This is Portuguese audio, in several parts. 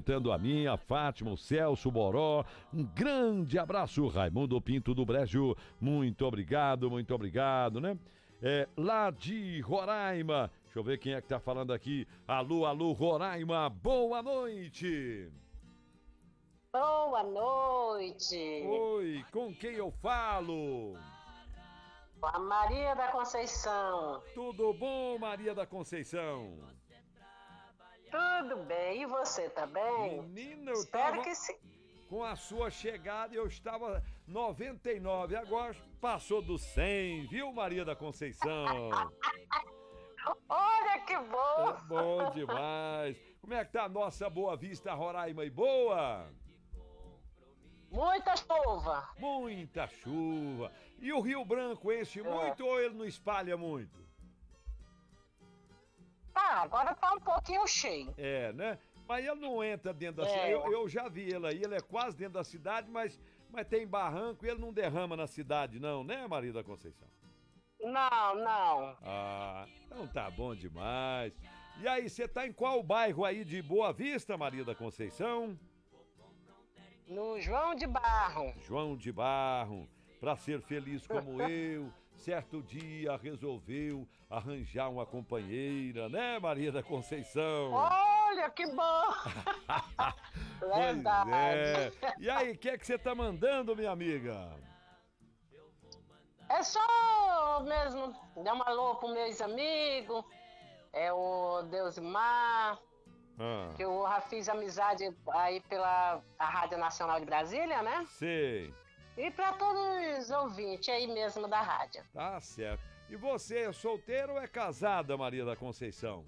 cumprimentando a minha, a Fátima, o Celso, o Boró. Um grande abraço, Raimundo Pinto do Brejo. Muito obrigado, né? Lá de Roraima. Deixa eu ver quem é que tá falando aqui. Alô, alô, Roraima, boa noite. Boa noite. Oi, com quem eu falo? Com a Maria da Conceição. Tudo bom, Maria da Conceição? Tudo bem, e você, tá bem? Menina, eu Espero tava... que sim. Com a sua chegada eu estava 99, agora passou dos 100, viu, Maria da Conceição? Olha que bom! É bom demais. Como é que tá a nossa Boa Vista, Roraima e boa? Muita chuva. Muita chuva. E o Rio Branco enche muito ou ele não espalha muito? Tá, agora tá um pouquinho cheio. É, né? Mas ele não entra dentro da cidade. Eu já vi ele aí, ele é quase dentro da cidade, mas tem barranco e ele não derrama na cidade, não, né, Maria da Conceição? Não. Ah, então tá bom demais. E aí, você tá em qual bairro aí de Boa Vista, Maria da Conceição? No João de Barro. João de Barro, pra ser feliz como eu, certo dia resolveu arranjar uma companheira, né, Maria da Conceição? Olha que bom! Verdade. É. E aí, o que é que você tá mandando, minha amiga? É só mesmo dar uma alô pros meus amigos, o Deusimar, que eu já fiz amizade aí pela a Rádio Nacional de Brasília, né? Sei. E pra todos os ouvintes aí mesmo da rádio. Tá certo. E você é solteira ou é casada, Maria da Conceição?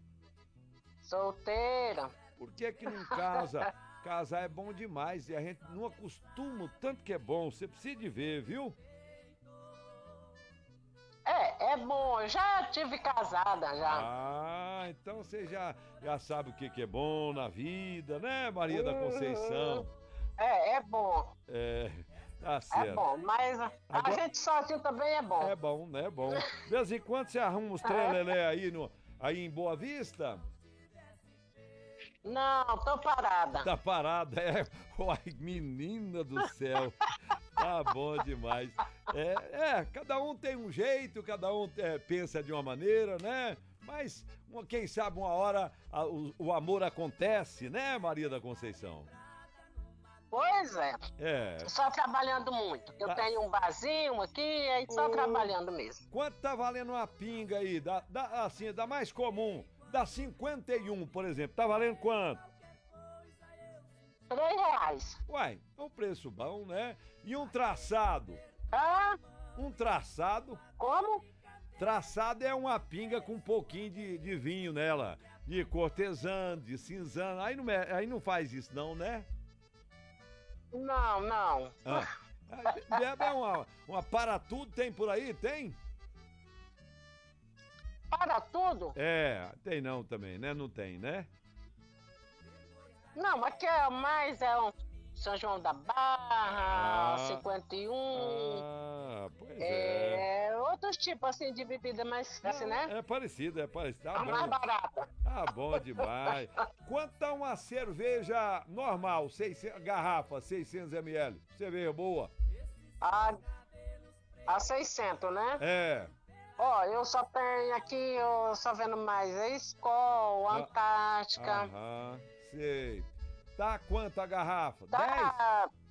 Solteira. Por que que não casa? Casar é bom demais e a gente não acostuma o tanto que é bom. Você precisa de ver, viu? É bom. Eu já tive casada, já. Ah, então você já sabe o que que é bom na vida, né, Maria da Conceição? É bom. Tá certo. É bom, mas a gente sozinho também é bom. É bom, né? É bom. De vez em quando você arruma uns trelelé aí em Boa Vista? Não, tô parada. Tá parada, Uai, menina do céu. Tá bom demais. Cada um tem um jeito, cada um pensa de uma maneira, né? Mas, quem sabe uma hora o amor acontece, né, Maria da Conceição? Pois é. Só trabalhando muito. Eu tenho um barzinho aqui, aí só trabalhando mesmo. Quanto tá valendo uma pinga aí? Assim, da mais comum, da 51, por exemplo. Tá valendo quanto? R$3. Uai, é um preço bom, né? E um traçado? Um traçado? Como? Traçado é uma pinga com um pouquinho de vinho nela. De cortesã, de cinzano. Aí não faz isso não, né? Não. Bebe uma para tudo, tem por aí? Tem? Para tudo? Tem não também, né? Não tem, né? Não, mas que é mais um São João da Barra, 51. Pois outros tipos assim de bebida mais assim, né? É parecido. Tá bom. Mais barata. Tá bom demais. Quanto tá uma cerveja normal, garrafa, 600 ml? Cerveja boa? A 600, né? Ó, eu só tenho aqui, eu só vendo mais Skol, Antártica. Sei. Tá quanto a garrafa? Tá. 10?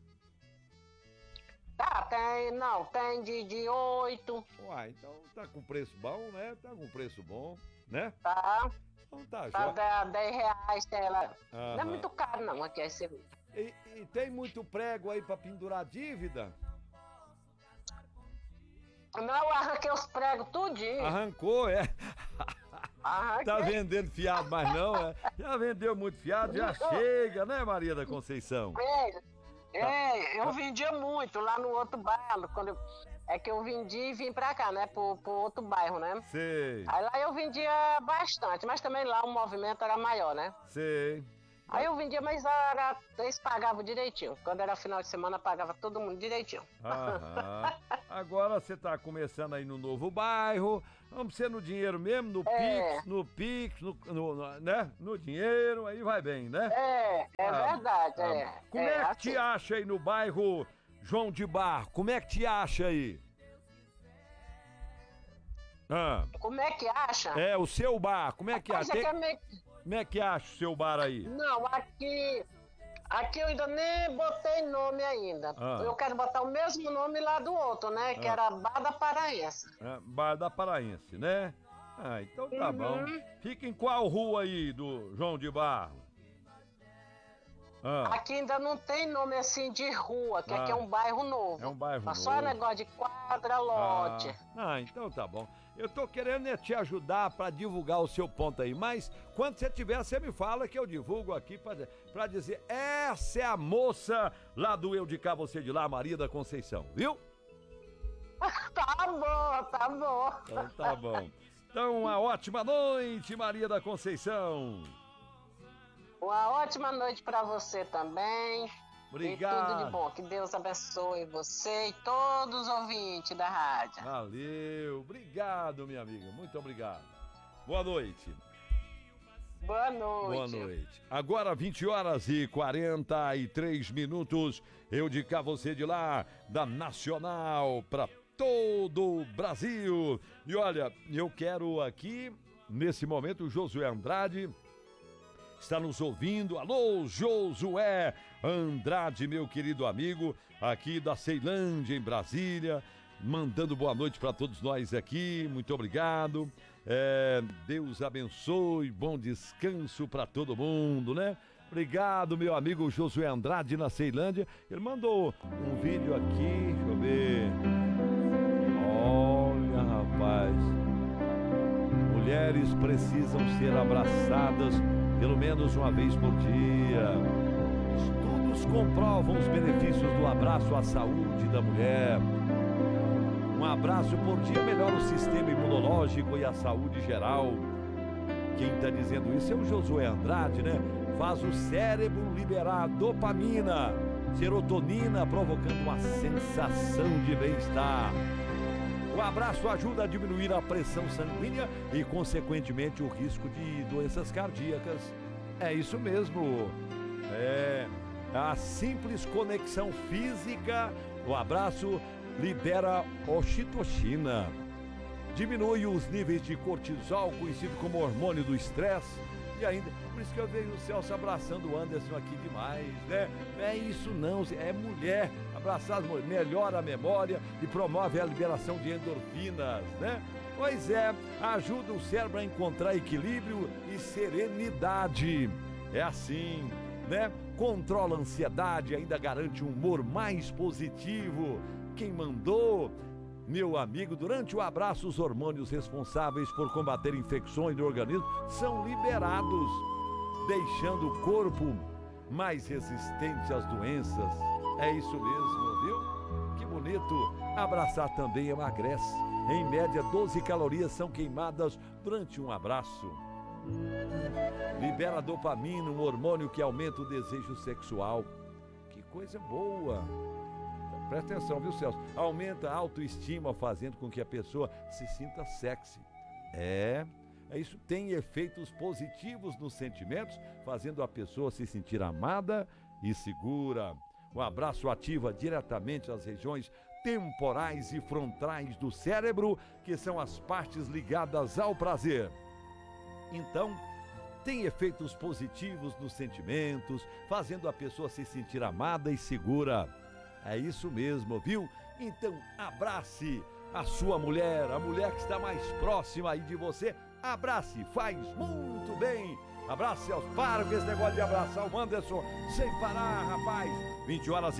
Tem de 8. Uai, então tá com preço bom, né? Tá com preço bom, né? Tá. Então tá, Tá R$10, ela. Não é muito caro não, aqui é cerveja. E tem muito prego aí pra pendurar dívida? Não, eu arranquei os pregos tudinho. Arrancou, Arranquei. Tá vendendo fiado, mas não, Já vendeu muito fiado, já chega, né, Maria da Conceição? Eu vendia muito lá no outro bairro, que eu vendi e vim pra cá, né, pro outro bairro, né? Sei. Aí lá eu vendia bastante, mas também lá o movimento era maior, né? Sei. Aí eu vendia, mas eles pagavam direitinho. Quando era final de semana, pagava todo mundo direitinho. Aham. Agora você tá começando aí no novo bairro. Vamos ser no dinheiro mesmo, no Pix, né? No dinheiro, aí vai bem, né? Verdade, Como é que te acha aí no bairro João de Barro? Como é que te acha aí? Como é que acha? O seu bar, como é que acha? Como é que acha o seu bar aí? Não, aqui eu ainda nem botei nome ainda. Eu quero botar o mesmo nome lá do outro, né? Que era Bar da Paraense. Bar da Paraense, né? Então tá bom. Fica em qual rua aí do João de Barro? Aqui ainda não tem nome assim de rua, que aqui é um bairro novo. É um bairro novo. Só negócio de quadra, lote. Então tá bom. Eu tô querendo te ajudar pra divulgar o seu ponto aí, mas quando você tiver, você me fala que eu divulgo aqui pra dizer, essa é a moça lá do Eu de Cá, Você de Lá, Maria da Conceição, viu? Tá bom. Então tá bom. Então, uma ótima noite, Maria da Conceição. Uma ótima noite pra você também. Obrigado. E tudo de bom. Que Deus abençoe você e todos os ouvintes da rádio. Valeu. Obrigado, minha amiga. Muito obrigado. Boa noite. Boa noite. Boa noite. Agora 20h43. Eu de Cá, Você de Lá, da Nacional para todo o Brasil. E olha, eu quero aqui, nesse momento, o Josué Andrade está nos ouvindo. Alô, Josué Andrade, meu querido amigo, aqui da Ceilândia, em Brasília, mandando boa noite para todos nós aqui. Muito obrigado. Deus abençoe, bom descanso para todo mundo, né? Obrigado, meu amigo Josué Andrade, na Ceilândia. Ele mandou um vídeo aqui, deixa eu ver. Olha, rapaz. Mulheres precisam ser abraçadas pelo menos uma vez por dia. Estudos comprovam os benefícios do abraço à saúde da mulher. Um abraço por dia melhora o sistema imunológico e a saúde geral. Quem está dizendo isso é o Josué Andrade, né? Faz o cérebro liberar dopamina, serotonina, provocando uma sensação de bem-estar. O abraço ajuda a diminuir a pressão sanguínea e, consequentemente, o risco de doenças cardíacas. É isso mesmo. A simples conexão física, o abraço libera ocitocina. Diminui os níveis de cortisol, conhecido como hormônio do estresse. E ainda, por isso que eu vejo o Celso abraçando o Anderson aqui demais, né? Não é isso não, é mulher. Abraçar as mulheres melhora a memória e promove a liberação de endorfinas, né? Pois é, ajuda o cérebro a encontrar equilíbrio e serenidade. É assim, né? Controla a ansiedade, ainda garante um humor mais positivo. Quem mandou? Meu amigo, durante o abraço, os hormônios responsáveis por combater infecções do organismo são liberados, deixando o corpo mais resistente às doenças. É isso mesmo, viu? Que bonito. Abraçar também emagrece. Em média, 12 calorias são queimadas durante um abraço. Libera dopamina, um hormônio que aumenta o desejo sexual. Que coisa boa. Presta atenção, viu, Celso? Aumenta a autoestima, fazendo com que a pessoa se sinta sexy. Isso tem efeitos positivos nos sentimentos, fazendo a pessoa se sentir amada e segura. O abraço ativa diretamente as regiões temporais e frontais do cérebro, que são as partes ligadas ao prazer. Então, tem efeitos positivos nos sentimentos, fazendo a pessoa se sentir amada e segura. É isso mesmo, viu? Então, abrace a sua mulher, a mulher que está mais próxima aí de você. Abrace, faz muito bem. Abrace aos para com esse negócio de abraçar o Anderson sem parar, rapaz. 20h.